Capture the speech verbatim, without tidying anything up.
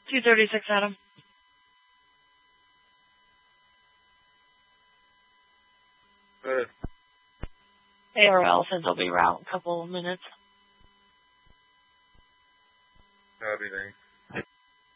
two thirty-six, Adam. Good. A R L says they'll be around a couple of minutes. Copy, thanks.